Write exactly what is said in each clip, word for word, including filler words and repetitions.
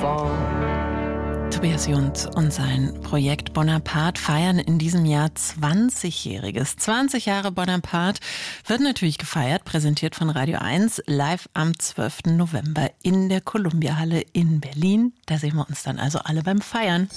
fall. Tobias Junt und sein Projekt Bonaparte feiern in diesem Jahr zwanzigjähriges. zwanzig Jahre Bonaparte wird natürlich gefeiert, präsentiert von Radio eins, live am zwölften November in der Columbia-Halle in Berlin. Da sehen wir uns dann also alle beim Feiern.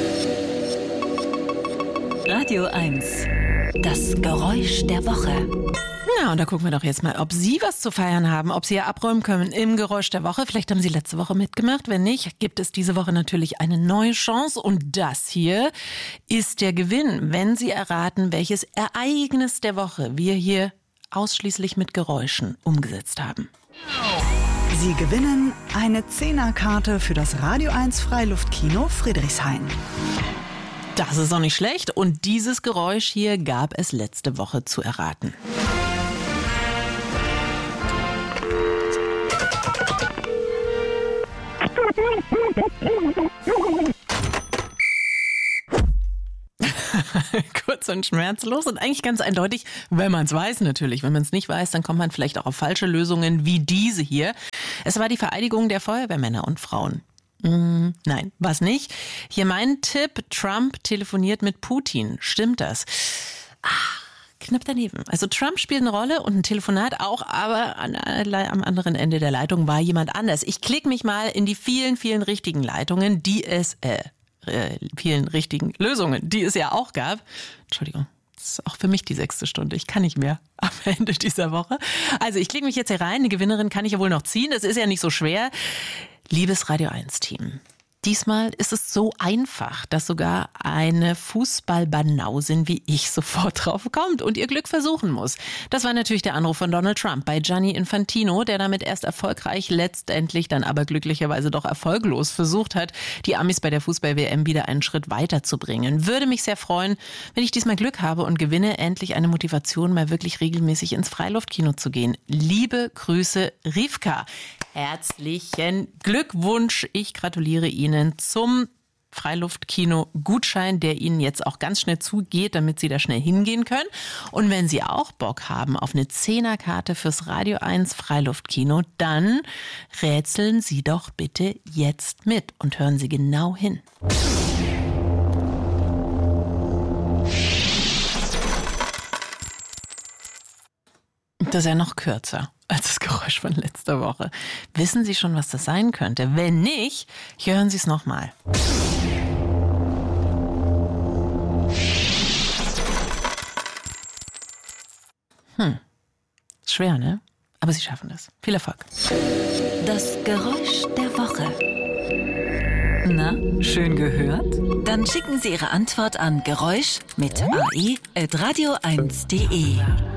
Radio eins, das Geräusch der Woche. Ja, und da gucken wir doch jetzt mal, ob Sie was zu feiern haben, ob Sie ja abräumen können im Geräusch der Woche. Vielleicht haben Sie letzte Woche mitgemacht. Wenn nicht, gibt es diese Woche natürlich eine neue Chance. Und das hier ist der Gewinn, wenn Sie erraten, welches Ereignis der Woche wir hier ausschließlich mit Geräuschen umgesetzt haben. Sie gewinnen eine Zehnerkarte für das Radio eins Freiluftkino Friedrichshain. Das ist auch nicht schlecht. Und dieses Geräusch hier gab es letzte Woche zu erraten. Kurz und schmerzlos und eigentlich ganz eindeutig, wenn man es weiß natürlich. Wenn man es nicht weiß, dann kommt man vielleicht auch auf falsche Lösungen wie diese hier. Es war die Vereidigung der Feuerwehrmänner und Frauen. Mm, nein, was nicht. Hier mein Tipp, Trump telefoniert mit Putin. Stimmt das? Ach, knapp daneben. Also Trump spielt eine Rolle und ein Telefonat auch, aber an, am anderen Ende der Leitung war jemand anders. Ich klicke mich mal in die vielen, vielen richtigen Leitungen, die es, äh, äh, vielen richtigen Lösungen, die es ja auch gab. Entschuldigung. Das ist auch für mich die sechste Stunde. Ich kann nicht mehr am Ende dieser Woche. Also ich klicke mich jetzt hier rein. Eine Gewinnerin kann ich ja wohl noch ziehen. Das ist ja nicht so schwer. Liebes Radio eins Team, diesmal ist es so einfach, dass sogar eine Fußballbanausin wie ich sofort drauf kommt und ihr Glück versuchen muss. Das war natürlich der Anruf von Donald Trump bei Gianni Infantino, der damit erst erfolgreich, letztendlich dann aber glücklicherweise doch erfolglos versucht hat, die Amis bei der Fußball-W M wieder einen Schritt weiterzubringen. Würde mich sehr freuen, wenn ich diesmal Glück habe und gewinne, endlich eine Motivation, mal wirklich regelmäßig ins Freiluftkino zu gehen. Liebe Grüße, Rivka. Herzlichen Glückwunsch. Ich gratuliere Ihnen zum Freiluftkino-Gutschein, der Ihnen jetzt auch ganz schnell zugeht, damit Sie da schnell hingehen können. Und wenn Sie auch Bock haben auf eine Zehnerkarte fürs Radio eins Freiluftkino, dann rätseln Sie doch bitte jetzt mit und hören Sie genau hin. Das ist ja noch kürzer als das Geräusch von letzter Woche. Wissen Sie schon, was das sein könnte? Wenn nicht, hören Sie es nochmal. Hm, schwer, ne? Aber Sie schaffen das. Viel Erfolg. Das Geräusch der Woche. Na, schön gehört? Dann schicken Sie Ihre Antwort an Geräusch mit a e at radio eins punkt de.